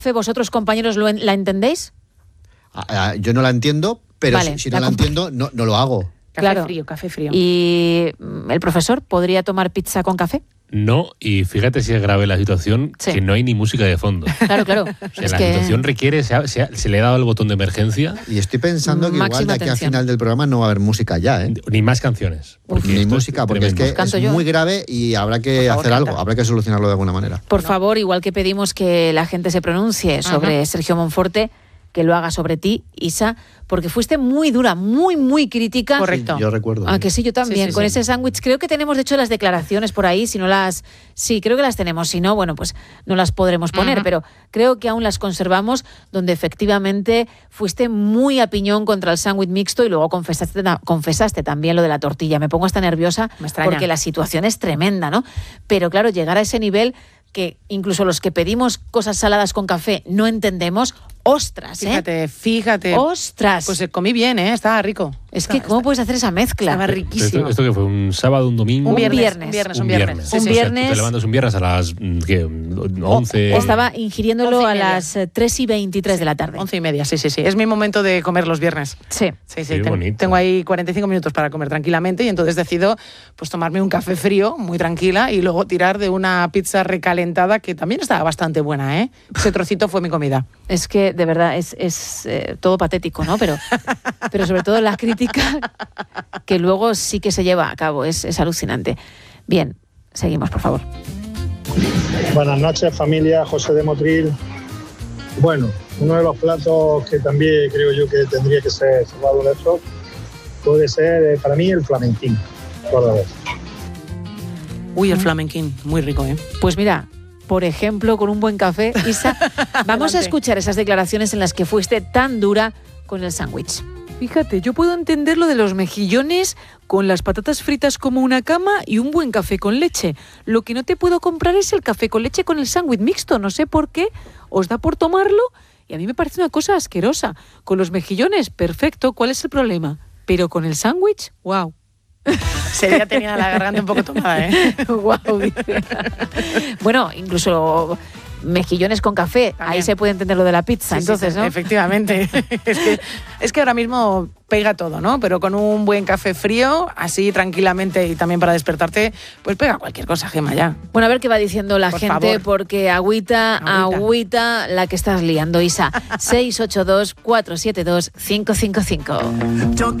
¿Vosotros, compañeros, la entendéis? Yo no la entiendo, pero vale, si no la entiendo, no lo hago. Café frío. ¿Y el profesor podría tomar pizza con café? No, y fíjate si es grave la situación, que no hay ni música de fondo. Claro. O sea, la situación requiere, se le ha dado el botón de emergencia. Y estoy pensando que igual de aquí al final del programa no va a haber música ya, ¿eh? Ni más canciones. Ni música, porque es que es muy grave y habrá que hacer algo, habrá que solucionarlo de alguna manera. Por favor, igual que pedimos que la gente se pronuncie sobre Sergio Monforte, que lo haga sobre ti, Isa, porque fuiste muy dura, muy crítica. Correcto. Sí, yo recuerdo. Que sí, yo también. Sí. Con ese sándwich, creo que tenemos de hecho las declaraciones por ahí, sí, creo que las tenemos, si no, bueno, pues no las podremos poner, pero creo que aún las conservamos, donde efectivamente fuiste muy a piñón contra el sándwich mixto y luego confesaste también lo de la tortilla. Me pongo hasta nerviosa porque la situación es tremenda, ¿no? Pero claro, llegar a ese nivel que incluso los que pedimos cosas saladas con café no entendemos. ¡Ostras! Fíjate. ¡Ostras! Pues comí bien, estaba rico. Es que, ¿cómo puedes hacer esa mezcla? Estaba riquísimo. ¿Esto que fue? ¿Un sábado, un domingo? Un viernes. Un viernes. Un viernes. Tú te levantas un viernes a las 11. Estaba ingiriéndolo a las 3:23 de la tarde. 11:30, sí. Es mi momento de comer los viernes. Sí. Tengo ahí 45 minutos para comer tranquilamente y entonces decido pues tomarme un café frío, muy tranquila, y luego tirar de una pizza recalentada que también estaba bastante buena, ¿eh? Ese trocito fue mi comida. Es que, de verdad, es todo patético, ¿no? Pero sobre todo la crítica que luego sí que se lleva a cabo, es alucinante. Bien, seguimos, por favor. Buenas noches, familia. José de Motril. Bueno, uno de los platos que también creo yo que tendría que ser salvado de esto puede ser, para mí, el flamenquín. El flamenquín, muy rico, ¿eh? Pues mira, por ejemplo, con un buen café, Isa, vamos a escuchar esas declaraciones en las que fuiste tan dura con el sándwich. Fíjate, yo puedo entender lo de los mejillones con las patatas fritas como una cama y un buen café con leche. Lo que no te puedo comprar es el café con leche con el sándwich mixto. No sé por qué, os da por tomarlo y a mí me parece una cosa asquerosa. Con los mejillones, perfecto, ¿cuál es el problema? Pero con el sándwich, ¡wow! Celia tenía la garganta un poco tomada, ¿eh? ¡Guau! Dice. Bueno, incluso mejillones con café, también. Ahí se puede entender lo de la pizza, sí, entonces, ¿no? Efectivamente. es que ahora mismo pega todo, ¿no? Pero con un buen café frío, así tranquilamente y también para despertarte, pues pega cualquier cosa, Gemma, ya. Bueno, a ver qué va diciendo la gente, favor. Porque agüita la que estás liando, Isa. 682-472-555.